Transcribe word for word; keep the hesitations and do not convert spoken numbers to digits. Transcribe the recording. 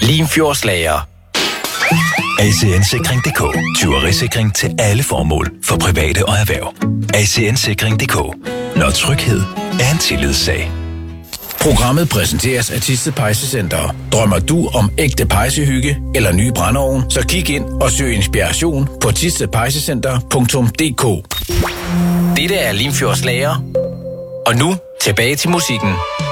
Limfjordslager. A C N Sikring punktum d k. Tyverisikring til alle formål for private og erhverv. A C N Sikring punktum d k. Når tryghed er en tillidssag. Programmet præsenteres af Thisted Pejsecenter. Drømmer du om ægte pejsehygge eller ny brændeovn, så kig ind og søg inspiration på thisted pejsecenter punktum d k. Dette er Limfjordslager. Og nu tilbage til musikken.